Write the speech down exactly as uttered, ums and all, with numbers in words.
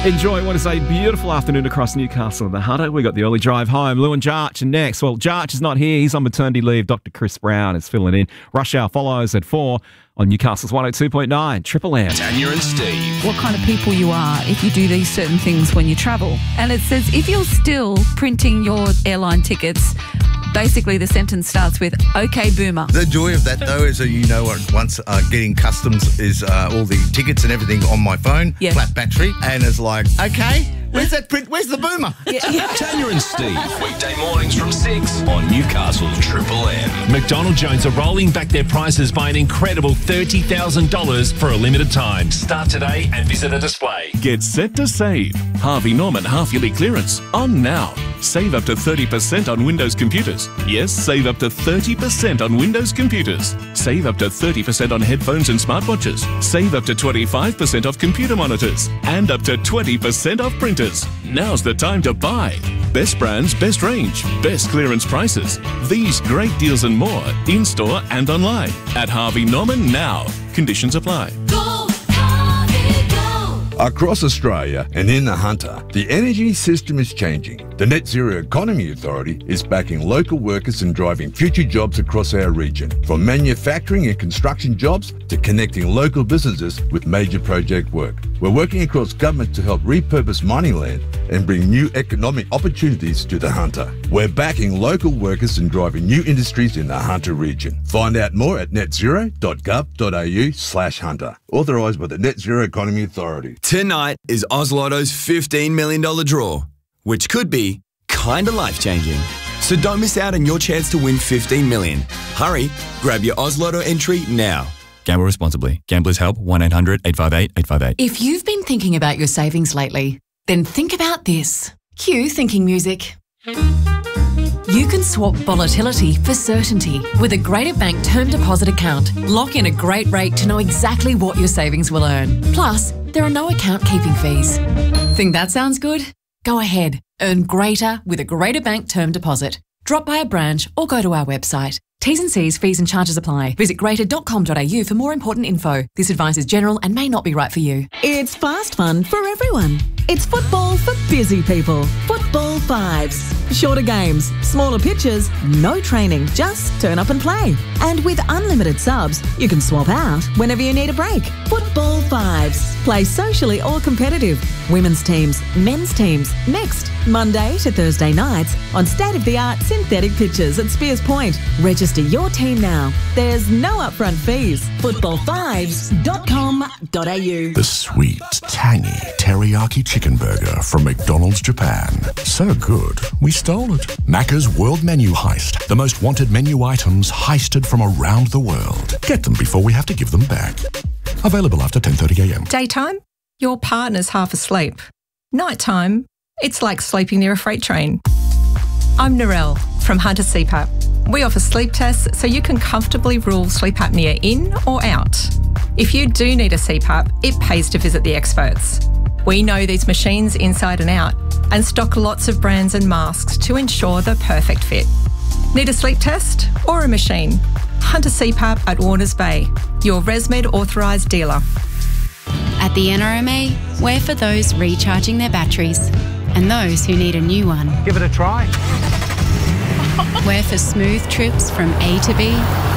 Enjoy what is a beautiful afternoon across Newcastle and the Hunter. We got the early drive home. Lou and Jarch are next. Well, Jarch is not here. He's on maternity leave. Doctor Chris Brown is filling in. Rush Hour follows at four on Newcastle's one oh two point nine. Triple M. Tanya and Steve. What kind of people you are if you do these certain things when you travel. And it says if you're still printing your airline tickets, basically the sentence starts with, OK, boomer. The joy of that, though, is that you know what, once uh, getting customs is uh, all the tickets and everything on my phone, Yeah. flat battery, and it's like, okay, where's that print? Where's the boomer? Tanya and Steve. Weekday mornings from six on Newcastle's Triple M. McDonald Jones are rolling back their prices by an incredible thirty thousand dollars for a limited time. Start today and visit a display. Get set to save. Harvey Norman half-yearly clearance on now. Save up to thirty percent on Windows computers. Yes, save up to thirty percent on Windows computers. Save up to thirty percent on headphones and smartwatches. Save up to twenty-five percent off computer monitors. And up to twenty percent off printers. Now's the time to buy. Best brands, best range, best clearance prices. These great deals and more in-store and online at Harvey Norman now. Conditions apply. Across Australia and in the Hunter, the energy system is changing. The Net Zero Economy Authority is backing local workers and driving future jobs across our region, from manufacturing and construction jobs to connecting local businesses with major project work. We're working across government to help repurpose mining land and bring new economic opportunities to the Hunter. We're backing local workers and driving new industries in the Hunter region. Find out more at net zero dot gov dot a u slash hunter. Authorised by the Net Zero Economy Authority. Tonight is Oz Lotto's fifteen million dollars draw, which could be kinda life-changing. So don't miss out on your chance to win fifteen million dollars. Hurry, grab your Oz Lotto entry now. Gamble responsibly. Gamblers help one eight hundred eight five eight eight five eight. If you've been thinking about your savings lately, then think about this. Cue thinking music. You can swap volatility for certainty with a Greater Bank term deposit account. Lock in a great rate to know exactly what your savings will earn. Plus, there are no account keeping fees. Think that sounds good? Go ahead. Earn greater with a Greater Bank term deposit. Drop by a branch or go to our website. T's and C's, fees and charges apply. Visit greater dot com dot a u for more important info. This advice is general and may not be right for you. It's fast fun for everyone. It's football for busy people. Football Fives. Shorter games, smaller pitches, no training, just turn up and play. And with unlimited subs, you can swap out whenever you need a break. Football Fives. Play socially or competitive. Women's teams, men's teams, mixed. Monday to Thursday nights on state-of-the-art synthetic pitches at Spears Point. Register your team now. There's no upfront fees. football fives dot com dot a u. The sweet, tangy teriyaki chicken burger from McDonald's Japan. So good, we stole it. Macca's World Menu Heist. The most wanted menu items heisted from around the world. Get them before we have to give them back. Available after ten thirty a m. Daytime, your partner's half asleep. Nighttime, it's like sleeping near a freight train. I'm Narelle from Hunter C PAP. We offer sleep tests so you can comfortably rule sleep apnea in or out. If you do need a C PAP, it pays to visit the experts. We know these machines inside and out and stock lots of brands and masks to ensure the perfect fit. Need a sleep test or a machine? Hunter C PAP at Warners Bay, your ResMed authorised dealer. At the N R M A, we're for those recharging their batteries and those who need a new one. Give it a try. We're for smooth trips from A to B